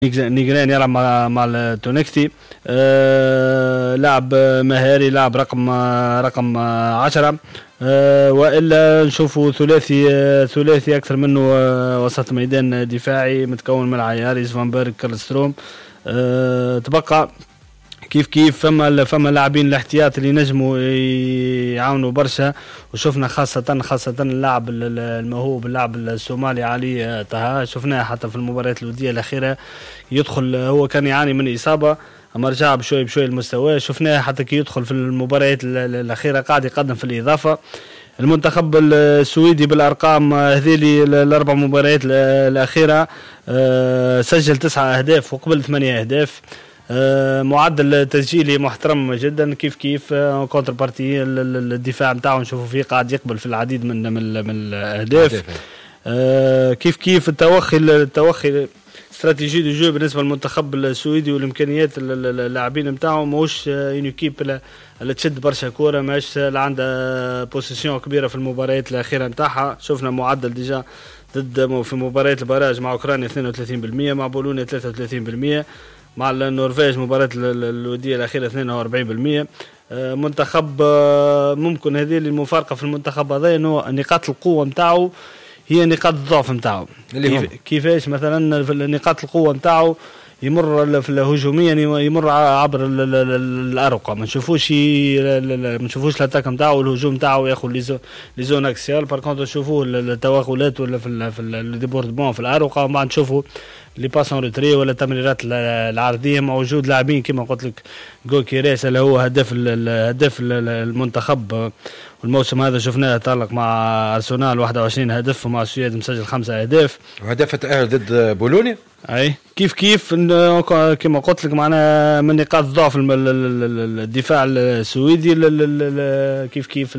نيجرين يلعب مع التونكتي. لاعب مهاري، لاعب رقم 10. والا نشوفوا ثلاثي اكثر منه وسط ميدان دفاعي متكون من عياريس فان بيرغ كارلستروم. تبقى كيف فما لاعبين الاحتياط اللي نجموا يعاونوا برشا، وشفنا خاصة اللاعب الموهوب اللاعب الصومالي علي طه، شفناه حتى في المباريات الودية الأخيرة يدخل، هو كان يعاني من إصابة أما رجع بشوي المستوى، شفناه حتى كي يدخل في المباريات الأخيرة قاعد يقدم في الإضافة. المنتخب السويدي بالأرقام هذيلي الأربع مباريات الأخيرة سجل 9 أهداف وقبل 8 أهداف، معدل تسجيلي محترم جدا. كيف كونتر بارتي الدفاع نتاعو نشوفوا فيه قاعد يقبل في العديد من الاهداف. كيف التوخي استراتيجي دو جو بالنسبه للمنتخب السويدي والامكانيات اللاعبين نتاعو ماهوش يونيكيب اللي تشد برشا كوره، ماهيش عندها بوزيسيون كبيره في المباريات الاخيره نتاعها. شفنا معدل ديجا ضد في مباريات البراج مع اوكرانيا 32%، مع بولونيا 33%، مع النرويج مباراة الودية الأخيرة 42%. منتخب ممكن هذه المفارقة في المنتخب هذا إنه نقاط القوة متاعه هي نقاط الضعف متاعه. كيفاش مثلا في نقاط القوة متاعه يمر في الهجوميا يمر عبر الأرقام، ما نشوفوش الاتاك نتاعو الهجوم نتاعو ياخذ لي زون اكسيال. بار كونتر نشوفوه التوغلات ولا في الديبوردمون في الأرقام، وبعد نشوفوا لي باسون ريتري ولا التمريرات العرضيه مع وجود لاعبين كما قلت لك غوكيريس اللي هو هداف المنتخب. والموسم هذا شفناه تألق مع أرسنال 21 هدف، ومع السويد مسجل 5 أهداف وهدف التأهل ضد بولونيا. اي كيف كما قلت لك معنا من نقاط ضعف الدفاع السويدي كيف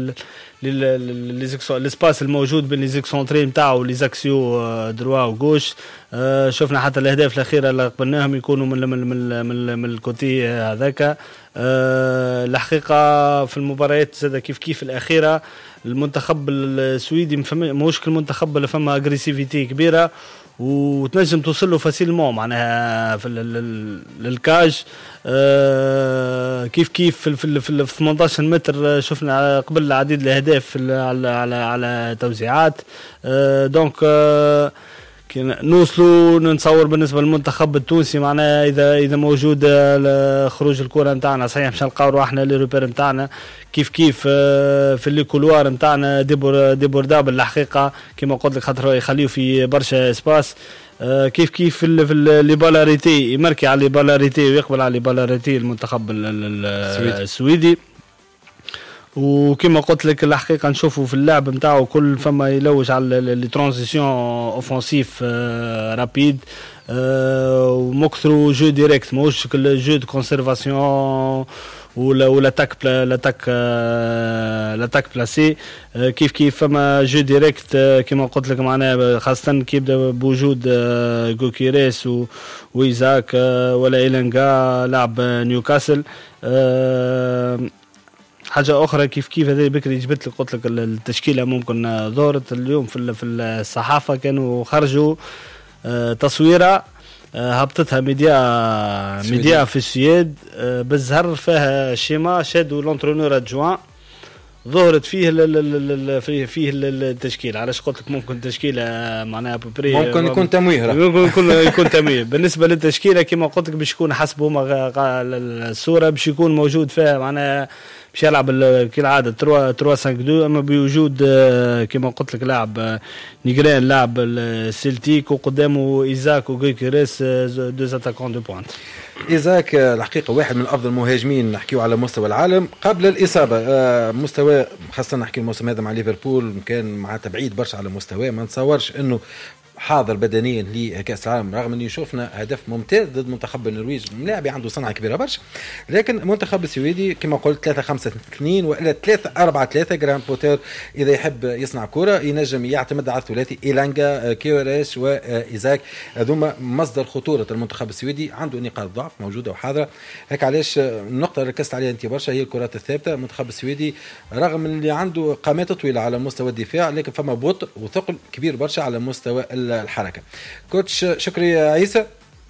الاسباس الموجود بين لي زيكسونتري نتاعو لي زاكسيو دروا وغوش. شفنا حتى الاهداف الاخيره اللي قبلناهم يكونوا من الكوتي هذاك. الحقيقه في المباريات زاد كيف الاخيره المنتخب السويدي ماهوش كالمنتخب اللي فما اغريسيفيتي كبيره وتنجم توصل له فاسيلمون معناها في للكاج. كيف في 18 متر شفنا قبل العديد الاهداف على توزيعات. دونك نوصلوا نتصور بالنسبه للمنتخب التونسي معناها اذا موجود خروج الكره نتاعنا صحيح مش نلقاو روحنا لي روبير نتاعنا كيف في اللي كولوار نتاعنا ديبور دابل الحقيقه كما قلت لك خاطر يخليو في برشا اسباس. كيف لي بالاريتي يمركي على لي بالاريتي ويقبل على لي بالاريتي المنتخب السويدي. وكما قلت لك الحقيقه نشوفوا في اللعب نتاعو كل فما يلوج على لي ترانزيسيون اوفنسيف رابيد ومكثروا جو ديريكت ماهوش كل جو دو كونسيرفاسيون ولا لاتاك بلاسي. كيف فما جو ديريكت كما قلت لك معناها خاصه كي يبدا بوجود غوكيريس وإيزاك ولا إيلانغا لاعب نيوكاسل. حاجة أخرى كيف هذا بكري جبت لك قلت لك التشكيلة ممكن ظهرت اليوم في الصحافة كانوا خرجوا تصويرة هبطتها ميديا في السويد بالزهر فيها شيما شادوا لونترونور ادجوان ظهرت فيه التشكيل. علاش قلت لك ممكن تشكيله معناها ببري ممكن يكون تمويه ممكن يكون تمويه. بالنسبه للتشكيله كما قلت لك باش يكون حسب هما الصوره باش يكون موجود فيها معناها باش يلعب كالعاده 3-5-2 اما بوجود كما قلت لك لاعب نيجرين لاعب السلتيك وقدامه إيزاك وغوكيريس دو اتاكون دو بوينت. إيزاك الحقيقة واحد من أفضل المهاجمين نحكيو على مستوى العالم قبل الإصابة. مستوى خاصة نحكي الموسم هذا مع ليفربول كان مع تبعيد برشا على مستوى ما نتصورش أنه حاضر بدنيا لكأس العالم رغم أنه شوفنا هدف ممتاز ضد منتخب النرويج لاعب عنده صنعة كبيرة برشا. لكن المنتخب السويدي كما قلت 3-5-2 وإلا 3-4-3 جرام بوتر إذا يحب يصنع كرة ينجم يعتمد على الثلاثي إيلانغا كيوريش وإيزاك. هذوما مصدر خطورة المنتخب السويدي عنده نقاط ضعف موجودة وحاضرة. هيك علاش النقطة ركزت عليها أنت برشا هي الكرات الثابتة. المنتخب السويدي رغم اللي عنده قامات طويلة على مستوى الدفاع لكن فما بطء وثقل كبير برشا على مستوى الحركة. كوتش شكري عيسى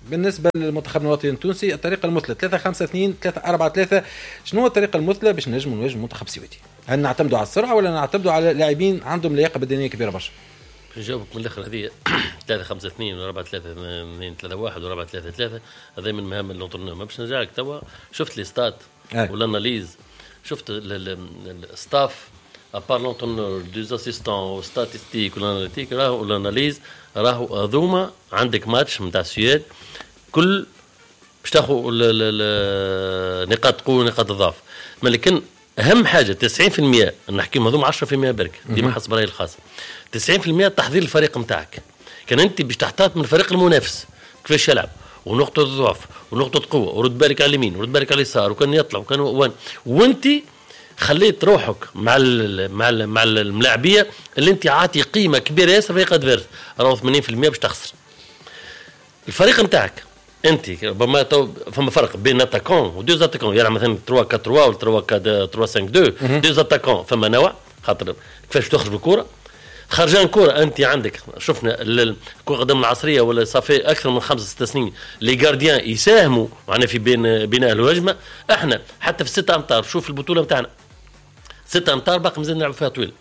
بالنسبه للمنتخب الوطني التونسي الطريقه المثلى 3-5-2 3-4-3، شنو هو الطريقه المثلى باش نجموا نواجهوا المنتخب السويدي؟ هل نعتمدوا على السرعه ولا نعتمدوا على لاعبين عندهم لياقه بدنيه كبيره برشا؟ نجاوبك من الاخر. هذه 3-5-2 و4-3-2-3-1 و4-3-3 هذا من مهام الانترنور. ما باش نرجع لك توا شفت لي ستات والاناليز، شفت الستاف ابار لونترنور دوز اسيستون ستاتستيك والاناليتيك راهو الاناليز راهو هذوما. عندك ماتش نتاع السويد كل باش تاخذ نقاط قوه ونقاط ضعف، لكن اهم حاجه 90% نحكيهم هذوما 10% برك ديما حسب رايي الخاص. 90% تحضير الفريق نتاعك. كان انت باش تحتاط من الفريق المنافس كيفاش يلعب ونقطه ضعف ونقطه قوه، ورد بالك على اليمين ورد بالك على اليسار، وكان يطلع وكان وانت خليت روحك مع الملاعبيه اللي انت عاطي قيمه كبيره ياسر فريق ادفيرس. راهو 80% باش تخسر الفريق نتاعك. انت ربما فما فرق بين اتاكون ودوز اتاكون، يعني مثلا 3-4-3 ولا 3-4-3-5-2 دوز اتاكون. فما نوع خاطر كيفاش تخرج بالكره، خرجان كرة أنت عندك. شفنا الكرة قدام العصرية ولا صافي أكثر من 5-6 سنين لي جارديان يساهموا معنا في بناء الهجمة. احنا حتى في 6 أمتار شوف البطولة متاعنا 6 أمتار باقي مازال نلعب فيها طويل،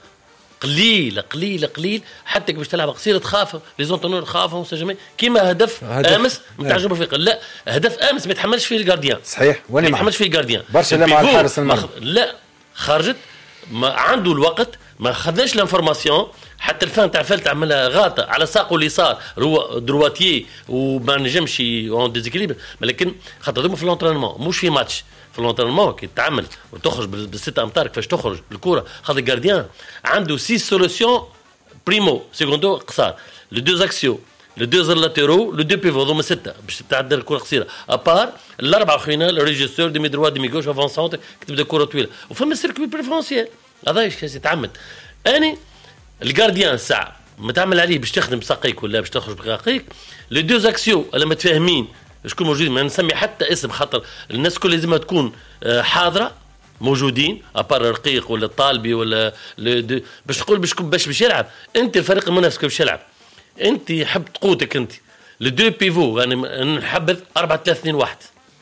قليل حتى باش تلعب قصير تخاف لي زونتونور خافوا مسجمين كيما هدف امس نتاع جنوب افريقيا. لا هدف امس ما يتحملش فيه الجارديان، صحيح ما يتحملش فيه الجارديان برشا مع الحارس المرمى. لا خرجت ما عنده الوقت، ما خذاش الانفورماسيون حتى الفان تاع فلت عملها غاطه على ساقه اليسار درواتيي وما نجمش اون ديزيكليبر. لكن خاطر هذوما في الانترينمون مش في ماتش. في الانترينمون كي تعمل وتخرج بالستة امتار كيفاش تخرج الكره، خاطر الجارديان عنده 6 سوليسيون بريمو سيكوندو قصار، لو دوز اكسيو لو دوز لاتيرو لو دو بيفو هذوما 6 باش تعدل الكره قصيره ابار الاربعه اخرين الريجيستور ديمي دروا ديمي جوش افونسونت كتبدا كره طويله وفما سيركوي بريفرونسيال. هذا ايش يتعمد اني الجارديان ساعه ما تعمل عليه باش تخدم ساقيك ولا باش تخرج برقيق. لو دوز اكسيو الا متفاهمين شكون موجودين، ما نسمي حتى اسم خاطر الناس كل لازم تكون حاضره موجودين ابار رقيق ولا الطالبي ولا باش تقول باش يلعب. انت الفريق المنافس كيفاش يلعب، انت حبت قوتك انت لو بيفو. يعني نحبذ 4-3-2-1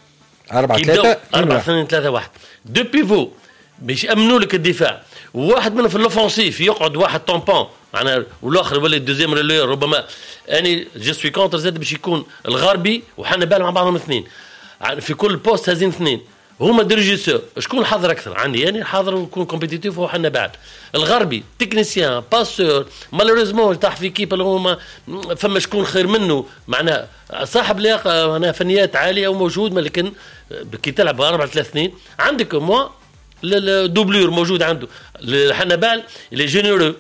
4-3-2-3-1 دو بيفو باش يامنوا لك الدفاع، وواحد منهم في الاوفنسيف يقعد واحد طومبون معناها والاخر يولي الدوزيام ريلي. ربما اني جو سوي كونتر زاد باش يكون الغربي وحنا بال مع بعضهم اثنين في كل بوست هازين اثنين هما ديريجيسور. شكون حاضر اكثر عندي يعني حاضر ويكون كومبيتيتيف وحنا بعد الغربي تكنيسيان باسور. مالوريزمون تاع في كيب اللي هما فما شكون خير منه معناها صاحب لياقه معناها فنيات عاليه وموجود. لكن كي تلعب 4-3-2 عندك مو الدوبلور موجود عنده الحنبال اللي جينيرو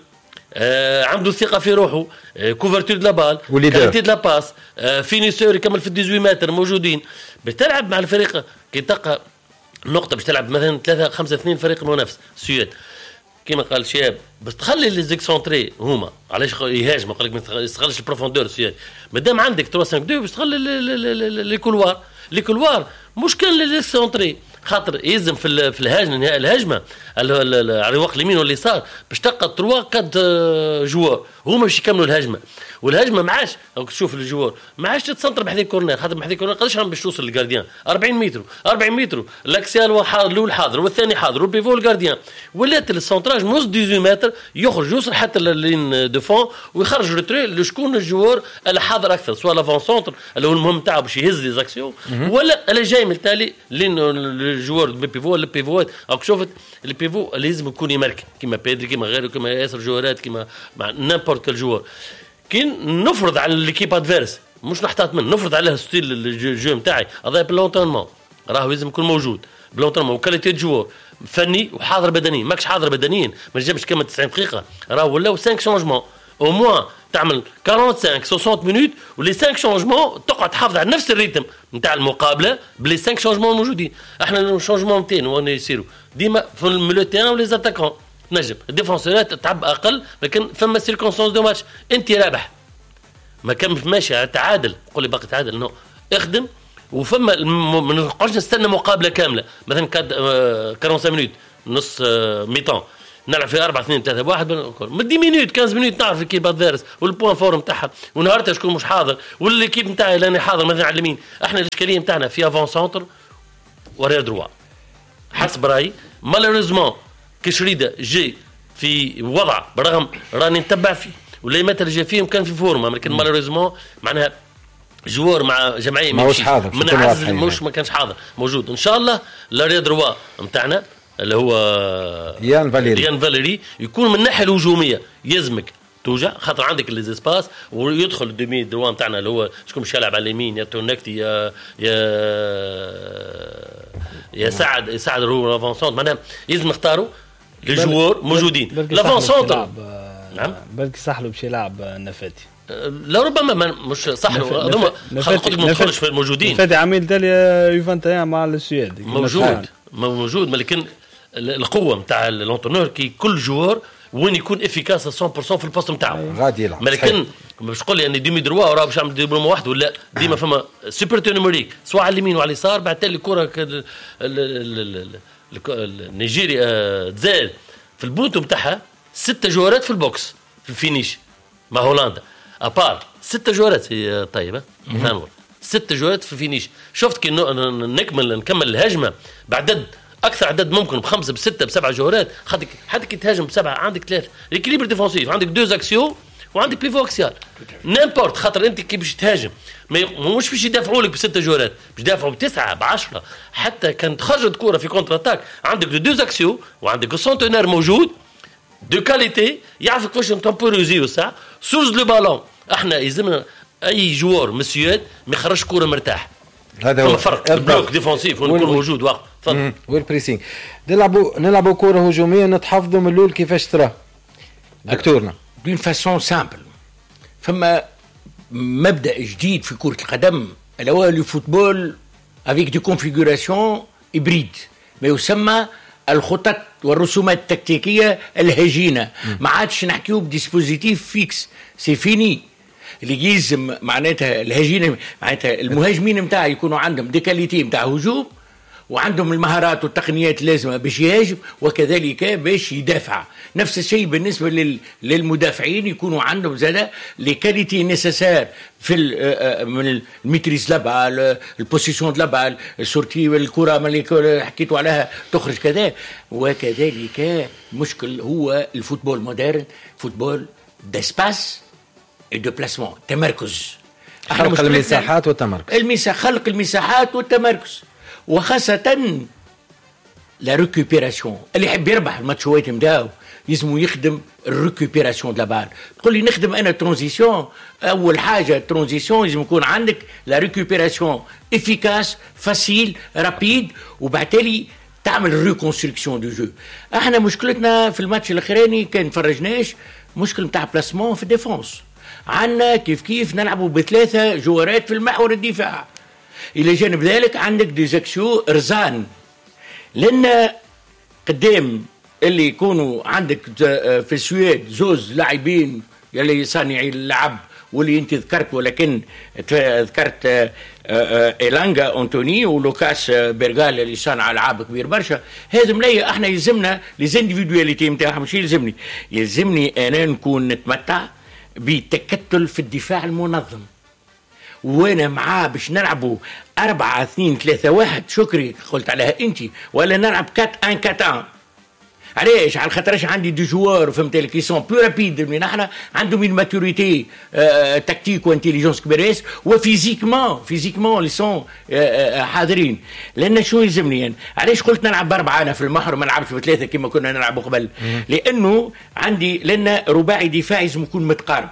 عنده ثقه في روحه كوفرتور دو لا بال كاليتي دو لا باس فينيسور يكمل في 18 متر موجودين. بتلعب مع الفريق كي تلقى نقطه باش تلعب مثلا 3-5-2 فريق المنافس السويد كما قال شاب بس تخلي لي زيكسونتري هما علاش يهاجموا قال لك ما يستغلش البروفوندور السويد. مادام عندك 3-5-2 باش تخلي لي كولوار مش كان لي سونتري خاطر يلزم في الهجمه على الوقت اليمين واليسار باش تلقى 3-4 جوار هما باش يكملوا الهجمه. والهجمه ما عادش تشوف الجوار ما عادش تتسنطر بحذي كورنر خاطر بحذي كورنر قداش باش توصل للجارديان 40 متر الاكسيال الاول حاضر والثاني حاضر والبيفو الجارديان ولات السونتراج نص 18 متر يوصل حتى للين دو فون ويخرج ريتري لشكون الجوار اللي حاضر اكثر سواء لافون سونتر اللي هو المهم تاعو باش يهز لي زاكسيون ولا اللي جاي من التالي لين الجوار بيفو ولا بيفوات او شفت البيفو لازم يكون يمارك كيما بيدري كيما غيره كيما ياسر جوارات كيما مع نيمبورت كل جوار. كي نفرض على ليكيب ادفيرس مش نحتاط منه نفرض عليه ستيل الجو نتاعي هذا بلونترمون راهو لازم يكون موجود بلونترمون وكاليتي جوار فني وحاضر بدنيا ماكش حاضر بدنيا ما تجيبش كما 90 دقيقه راهو ولاو 5 شونجمون او موان تعمل 45 60 مينوت ولي 5 شونجمون تقعد تحافظ على نفس الريتم نتاع المقابله بلي 5 شونجمون موجودين. احنا الشونجمون نتاعنا وانا يصيروا ديما في الميلو تيران ولي زاتاكون نجم الديفونسورات تعب اقل لكن فما سيركونستانس دو ماتش انت رابح ما كان ماشي تعادل قول لي باقي تعادل نو اخدم وفما ما نقعدش نستنى مقابله كامله مثلا 45 مينوت نص ميطون نلعب في 4-2-3-1 من 10 مينوت 15 مينوت نعرف الكيب ادفيرس والبوان فور نتاعها ونهارتها شكون مش حاضر والكيب نتاعي لاني حاضر مثلا على اليمين. احنا الاشكاليه نتاعنا في افون سونتر ورير دروا حسب رايي. مالوريزمون كشريده جي في وضع برغم راني نتبع فيه ولا متى اللي جا فيهم كان في فورمه لكن مالوريزمون معناها جوار مع جمعيه ماهوش حاضر من عز مش ما كانش حاضر موجود. ان شاء الله لارير دروا نتاعنا اللي هو يان فاليري يكون من الناحيه الهجوميه يلزمك توجع خاطر عندك لي زيسباس ويدخل الدومي دروا نتاعنا اللي هو شكون مش يلعب على اليمين يا تونكتي يا سعد هو لافونسونت معناها لازم نختاروا لي جوار موجودين. لافونسونت نعم بالك سحلو باش يلعب نفاتي لا ربما مش صح هذوما خلينا ما ندخلش في الموجودين. نفاتي عامل تالي يوفنتيان مع السويد موجود لكن القوه نتاع الانترنور كي كل جوار وين يكون افيكاس 100% في البوست نتاعو غادي يلعب. لكن باش تقول لي اني ديمي دروا وراه باش يعمل ديبلوم واحد ولا ديما فما سوبر تونيموريك سواء على اليمين وعلى اليسار بعد تالي الكره نيجيريا تزال في البوتو نتاعها 6 جوارات في البوكس في الفينيش مع هولندا ابار 6 جوارات هي طيبه نور 6 جوارات في الفينيش. شفت كي نكمل الهجمه بعدد اكثر عدد ممكن ب5 ب6 ب7 جوارات حتى كي تهاجم ب7 عندك 3 ليكيليبر ديفونسيف عندك 2 اكسيون وعندك بيفو اكسيال نيمبورت خاطر انت كي باش تهاجم مش باش يدافعوا لك ب6 جوارات باش يدافعوا ب9 ب10 حتى كانت خرجت كوره في كونتر اتاك عندك 2 اكسيون وعندك السونتينير موجود دو كاليتي يعرف كيفاش نتمبوريزيو ساعه سوز لو بالون. احنا يلزمنا اي جوار مسيود ما يخرجش كوره مرتاح. هذا هو فرق البلوك ديفونسيف ونكون موجود واقف. تفضل. والبريسينغ نلعبوا كوره هجوميه نتحفظوا من الاول كيفاش ترى دكتورنا دون فاسون سامبل. فما مبدا جديد في كره القدم اللي هو الفوتبول افيك دي كونفيغوراسيون هيبريد ما يسمى الخطط والرسومات التكتيكيه الهجينه. ما عادش نحكيو بديسبوزيتيف فيكس سي فيني اللي يلزم معناتها الهجينه معناتها المهاجمين نتاع يكونوا عندهم دي كاليتي نتاع هجوم وعندهم المهارات والتقنيات اللازمه باش يهاجم وكذلك باش يدافع. نفس الشيء بالنسبه للمدافعين يكونوا عندهم زاده لي كاليتي نيسيسير في من الميتريز لابال البوزيشن لابال السورتي والكره اللي حكيتوا عليها تخرج كذا. وكذلك مشكل هو الفوتبول مودرن فوتبول داسباس دو بلاسمون تمركز. خلق المساحات والتمركز خلق المساحات والتمركز وخاصة لا ريكوبيراسيون. اللي يحب يربح الماتشوات نتاعو يلزمو يخدم الريكوبيراسيون دو لابال. تقول لي نخدم انا ترانزيسيون اول حاجه الترانزيسيون لازم يكون عندك لا ريكوبيراسيون افيكاس فاسيل رابيد وبعتالي تعمل ريكونستركسيون دو جو. احنا مشكلتنا في الماتش الاخراني كان فرجناش مشكل نتاع بلاسمون في الديفونس. عندنا كيف نلعبوا ب3 جوارات في المحور الدفاع. إلى جانب ذلك عندك ديزاكسيو رزان لأن قدام اللي يكونوا عندك في السويد زوز لاعبين يلي صانعي اللعب واللي انت ذكرت ولكن ذكرت إيلانغا أنتوني ولوكاس بيرغال اللي صانع ألعاب كبير برشا. هذا ملي احنا يلزمنا ليزانديفيدواليتي نتاعهم مش يلزمني أنا نكون نتمتع بتكتل في الدفاع المنظم وانا معاه باش نلعبوا 4-2-3-1 شكري قلت عليها انت ولا نلعب 4-1-4-1. علاش؟ على خاطرش عندي دي جوار فهمت لك كي سون بلو رابيد من احنا عندهم une ماتوريتي تكتيك وانتيليجنس كبيريس وفيزيكمون اللي سون حاضرين. لان شو يلزمني يعني علاش قلت نلعب ب4 انا في المحور ما نلعبش ب3 كما كنا نلعبوا قبل لانه عندي لان رباعي دفاعي لازم يكون متقارب.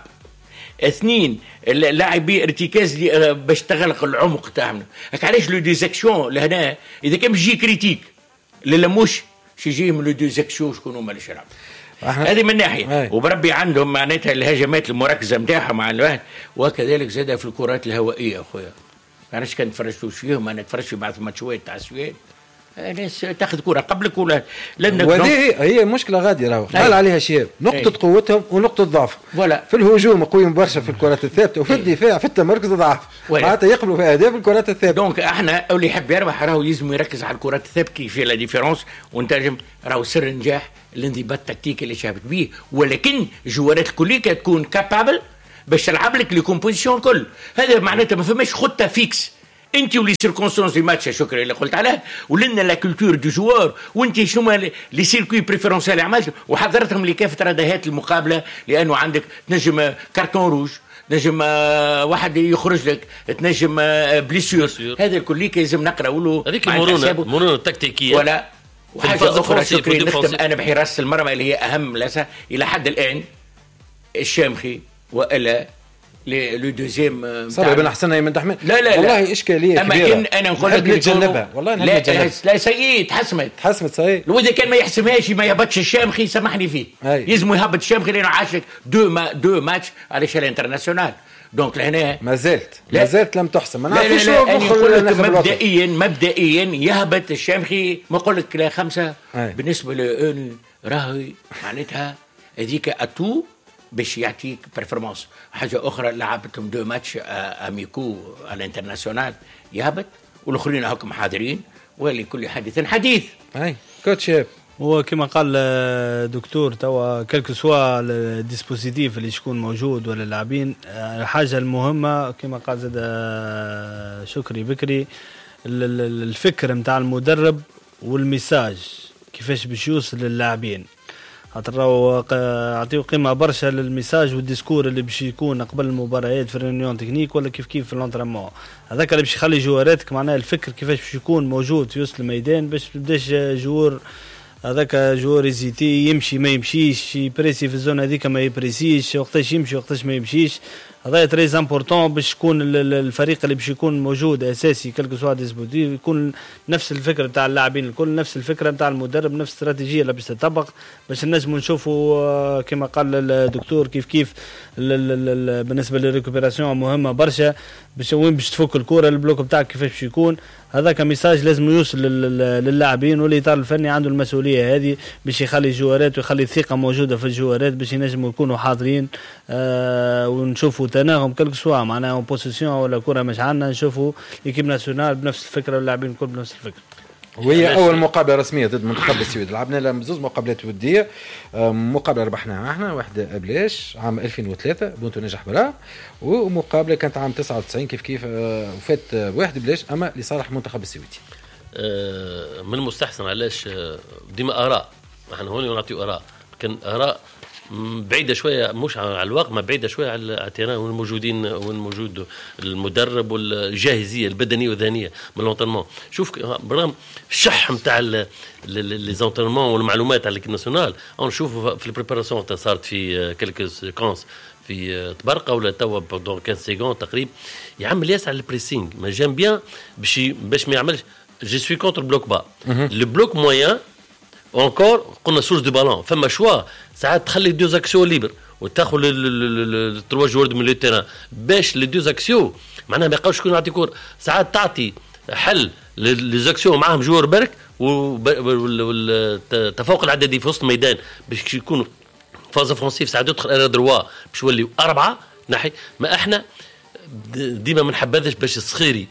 2 اللاعبي ارتكاز باش تغلق العمق تاعنا. علاش لو ديزاكسيون لهنا اذا كان بيجي كريتيك للموش شي من لو ديزاكسيون شكون هما اللي يلعبوا هذه من ناحيه وبربي عندهم معناتها الهجمات المركزه نتاعهم على الواحد وكذلك زاد في الكرات الهوائيه اخويا. علاش كان تفرجتوش فيهم انا تفرجت بعض الماتشات تاع السويد ناس تاخذ كره قبلك ولا لانك وهذه هي مشكله غاديه راهو قال عليها شياب نقطه قوتهم ونقطه ضعف في الهجوم قويين برشا في الكرات الثابته وفي الدفاع في التمركز ضعف معناتها يقبلوا في اهداف الكرات الثابته. دونك احنا اللي يحب يربح راهو يلزم يركز على الكرات الثابته كيف لا ديفيرونس ونترجم راهو سر النجاح الانضباط التكتيكي اللي شافت به. ولكن الجوارات الكليه تكون كابابل باش تلعب لك لي كومبوزيسيون الكل. هذا معناتها ما فماش خطه فيكس انت ولي سيركونستانس دي ماتش شكرا اللي قلت عليه ولنا لا كولتور دو جوار وانت شنو لي سيركوي بريفيرونسيال اللي عملتهم وحضرتهم لكافه ردهات المقابله لانه عندك تنجم كارتون روج تنجم واحد يخرج لك تنجم بليسيور هذا الكل لازم نقراوا له هذيك مرونه تكتيكيه ولا وحاجه اخرى شكرا نختم انا بحراسه المرمى اللي هي اهم لسه الى حد الان الشامخي والا لو دوزيام صار بن حسن ايمن دحمان لا والله اشكاليه كبيره انا نقول لك نتجنبها والله لا سيد حسمت صحيح واذا كان ما يحسمهاش ما يهبطش الشامخي سامحني فيه يلزم يهبط الشامخي لانه عاشك دو ماتش على شال انترناسيونال دونك لهنا ما زالت لم تحسم انا نعرف شو مبدئيا يهبط الشامخي ما نقول لك لا 5 بالنسبه لاني راهي معناتها هذيك اتو باش يعطيك بيرفورمانس. حاجه اخرى لعبتهم 2 ماتش اميكو على الانترناسيونال يهبط والاخرين هاكم حاضرين ولكل حديث حديث. اي كوتش هو كما قال دكتور توا كلك سوا الديسبوزيتيف اللي شكون موجود ولا اللاعبين الحاجه المهمه كما قال زاد شكري بكري الفكر نتاع المدرب والميساج كيفاش باش يوصل للاعبين خاطر اعطيو قيمه برشا للميساج والديسكور اللي باش يكون قبل المباريات في الريونيون تكنيك ولا كيف في الانترينمون هذاك اللي باش يخلي جواراتك معناها الفكر كيفاش باش يكون موجود في وسط الميدان باش تبداش جوار هذاك جوار يزيتي يمشي ما يمشيش يبريسي في الزون هذيك ما يبريسيش وقتاش يمشي وقتاش ما يمشيش. هذا تريز امبورطون باش يكون الفريق اللي باش يكون موجود اساسي كلكو سوا ديسبوتيف يكون نفس الفكره نتاع اللاعبين الكل نفس الفكره نتاع المدرب نفس الاستراتيجيه اللي باش تطبق باش نجموا نشوفوا كما قال الدكتور كيف بالنسبه للريكوبيراسيون مهمه برشا باش وين باش تفك الكره البلوك بتاعك كيفاش باش يكون هذاك ميساج لازم يوصل للاعبين والاطار الفني عنده المسؤوليه هذه باش يخلي الجوارات ويخلي الثقه موجوده في الجوارات باش ينجموا يكونوا حاضرين ونشوفوا تناغم كل سوا معناها بوزيسيون ولا كره مش عندنا نشوفوا ليكيب ناسيونال بنفس الفكره واللاعبين الكل بنفس الفكره. وهي اول مقابله رسميه ضد منتخب السويد لعبنا لها 2 مقابلات وديه مقابله ربحناها احنا واحده قبلاش عام 2003 بونتو نجح برا ومقابله كانت عام 99 كيف وفات واحد بلاش اما لصالح منتخب السويدي. من المستحسن علاش ديما اراء احنا هون نعطيو اراء كان اراء بعيده شويه مش على الواقع ما بعيده شويه على التيران والموجودين والموجود المدرب والجاهزيه البدنيه والذهنيه من الانطرمون. شوف برغم الشح نتاع لي زونطرمون والمعلومات على ليكيب ناسيونال نشوفوا في البريباراسيون صارت في كلكو سيكونس في طبرقه ولا توا بوندون 15 سكوند تقريبا يعمل ياسع البريسينغ ما جام بيان باش ما يعملش جي سوي كونتر بلوك با لو بلوك مويان encore قلنا سورس دو بالون فما شوا ساعات تخلي 2 اكسيون ليبر وتاخذ ال 3 جوار من لو تيران باش لي 2 اكسيون معناها ما يبقاوش يكونوا يعطي كور ساعات تعطي حل لي زاكسيون معاهم جوار برك والتفوق العددي في وسط الميدان باش يكونوا فاز اوفنسيف ساعات يدخل ارا دروا باش يوليو 4 ناحي ما احنا ديما ما نحبذش باش الصخيري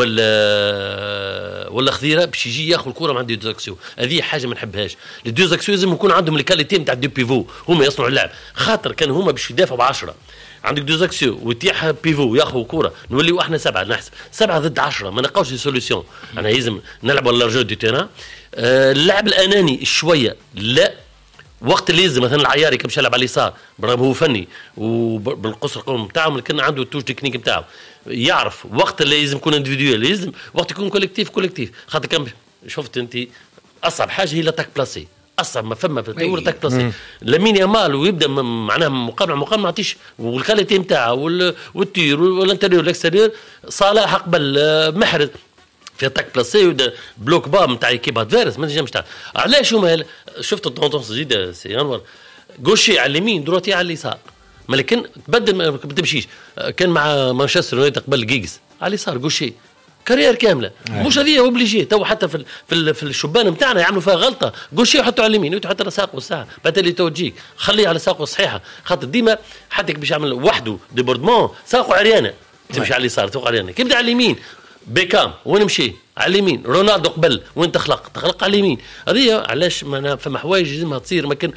ولا خضيره باش يجي ياخذ الكره مع دي دوزاكسيو هذه حاجه ما نحبهاش لي دوزاكسيو لازم يكون عندهم الكاليتي نتاع دي بيفو هما يصنعوا اللعب خاطر كان هما باش يدافعوا ب10 عندك دوزاكسيو ويتيح بيفو ياخذوا كره نوليو احنا 7 نحسب 7 ضد 10 ما نلقاوش دي سوليسيون انا لازم نلعبوا لارجو دي تيران اللعب الاناني شويه لا وقت اللي لازم مثلا العياري كان باش يلعب على اليسار برغم هو فني وبالقصر القوم نتاعهم كان عنده التوج تكنيك نتاعو يعرف وقت اللي لازم يكون انديفيدوال لازم وقت يكون كوليكتيف خاطر كان شفت انت اصعب حاجه هي لاتاك بلاسي اصعب ما فما في التطور لاتاك بلاسي لامين يامال ويبدا معناها مقابله ما نعطيش والكاليتي نتاعو والتير والانتيريور والاكستيريور صلاح قبل محرز في اتاك بلاسي ودا بلوك با نتاع ايكيب ادفيرس ما نجمش تاع علاش هما شفت الطونطونس جديده سي انور غوشي على اليمين دروتي على اليسار ما لكن تبدل ما تمشيش كان مع مانشستر يونايتد قبل جيجز على اليسار غوشي كارير كامله. مش هذه اوبليجي تو حتى في الشبان نتاعنا يعملوا فيها غلطه، قول يحطوا على اليمين ويحط على ساقه الساعه بالتالي تو تجيك خليه على ساقه الصحيحه، خاطر ديما حتى باش يعمل وحده ديبوردمون ساقه عريانه تمشي على اليسار توقع عريانه، كي يبدا على اليمين بيكام وين مشي على اليمين، رونالدو قبل وين تخلق على اليمين. هذه علاش ما فما حوايج لازمها تصير، ما كان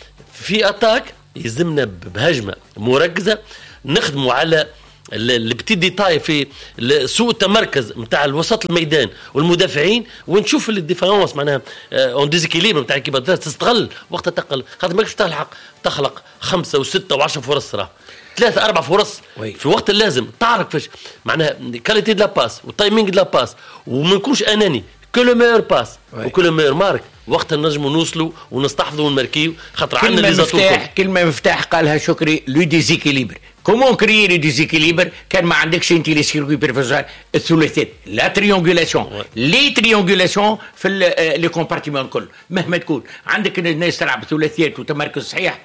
في اتاك يلزمنا بهجمه مركزه نخدموا على البتي ديتاي في سوء التمركز نتاع الوسط الميدان والمدافعين، ونشوف الديفيرونس معناها اون ديزيكيليبر نتاع كيف تستغل وقت تقل، خاطر ماكش تخلق 5 و6 و10 فرص، راه 3 4 فرص في وقت اللازم، تعرف فاش معناها كاليتي دو لا باس والتايمينغ دو لا باس، وما نكونش اناني كو لو ميور باس وكو لو ميور مارك، وقت نجموا نوصلوا ونستحفظوا ونماركيو، خاطر عندنا لي زاتور. كلمه مفتاح قالها شكري، لو ديزيكيليبر. كومون كريي لو ديزيكيليبر كان ما عندكش انت لي سيركوي فيرجوال الثلاثيات، لا تريونغولاسيون لي تريونغولاسيون في لي كومبارتيمون الكل، مهما تكون عندك الناس تلعب ثلاثيات وتمركز صحيح.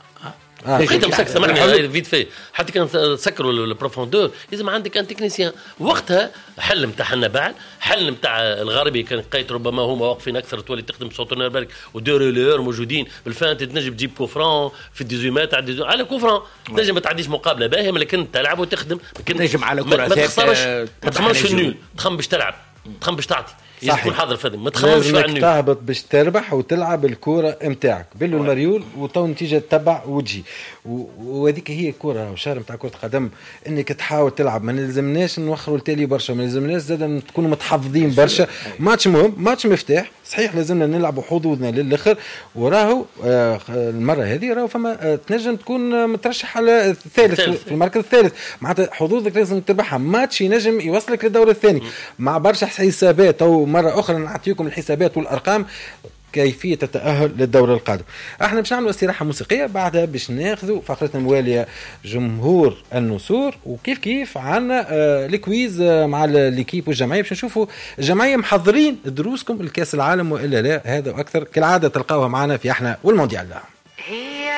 بقيت مسك سمعني فيت في حتى كان تسكروا البروفوندور، لازم عندك ان تكنيسيان وقتها. حل نتاع حنا بعد حل نتاع الغربي كان قايت ربما هما واقفين اكثر، تولي تخدم سونتونير بالك ودوريلور موجودين بالفانت، تنجم تجيب كوفران في الديزومات على كوفران، تنجم ما تعديش مقابله باهيه، لكن تلعب وتخدم، تنجم على كره ما تخممش في النول، تخم باش تلعب، تخم باش تعطي، تكون حاضر في ما تخممش في النول، تهبط باش تربح وتلعب الكره نتاعك بلو المريول وتو نتيجه تتبع وتجي، وهذيك هي الكره وشهر نتاع كره قدم، انك تحاول تلعب، ما نلزمناش نوخروا التالي برشا، ما نلزمناش زاد تكونوا متحفظين برشا. ماتش مهم، ماتش مفتاح صحيح، لازمنا نلعبوا حظوظنا للاخر، وراهو المره هذه راهو فما تنجم تكون مترشح على الثالث في المركز الثالث، معناتها حظوظك لازم تربحها، ماتش ينجم يوصلك للدور الثاني مع برشا حسابات، او مره اخرى نعطيكم الحسابات والارقام كيفية التأهل للدورة القادم. احنا باش نعملوا استراحة موسيقية، بعدها باش ناخذوا فقرة الموالية جمهور النسور، وكيف كيف عنا الكويز مع الكيب والجمعية باش نشوفوا الجمعية محضرين دروسكم الكاس العالم وإلا لا. هذا وأكثر كالعادة تلقاوها معنا في احنا والمونديال.